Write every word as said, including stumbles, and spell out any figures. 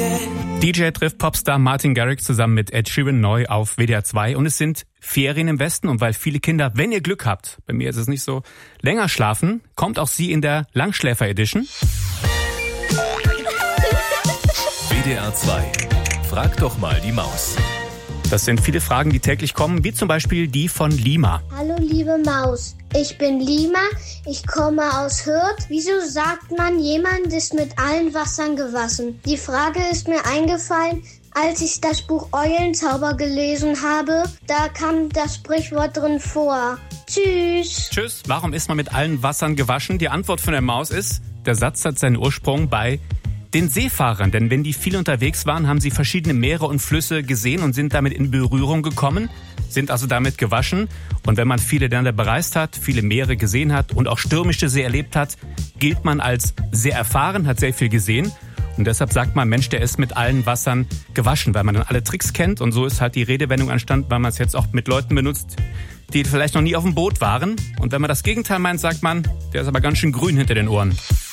D J trifft Popstar Martin Garrix zusammen mit Ed Sheeran neu auf W D R zwei und es sind Ferien im Westen und weil viele Kinder, wenn ihr Glück habt, bei mir ist es nicht so, länger schlafen, kommt auch sie in der Langschläfer-Edition. W D R zwei. Frag doch mal die Maus. Das sind viele Fragen, die täglich kommen, wie zum Beispiel die von Lima. Hallo liebe Maus, ich bin Lima, ich komme aus Hürth. Wieso sagt man, jemand ist mit allen Wassern gewaschen? Die Frage ist mir eingefallen, als ich das Buch Eulenzauber gelesen habe. Da kam das Sprichwort drin vor. Tschüss. Tschüss. Warum ist man mit allen Wassern gewaschen? Die Antwort von der Maus ist, der Satz hat seinen Ursprung bei den Seefahrern, denn wenn die viel unterwegs waren, haben sie verschiedene Meere und Flüsse gesehen und sind damit in Berührung gekommen, sind also damit gewaschen. Und wenn man viele Länder bereist hat, viele Meere gesehen hat und auch stürmische See erlebt hat, gilt man als sehr erfahren, hat sehr viel gesehen. Und deshalb sagt man, Mensch, der ist mit allen Wassern gewaschen, weil man dann alle Tricks kennt. Und so ist halt die Redewendung entstanden, weil man es jetzt auch mit Leuten benutzt, die vielleicht noch nie auf dem Boot waren. Und wenn man das Gegenteil meint, sagt man, der ist aber ganz schön grün hinter den Ohren.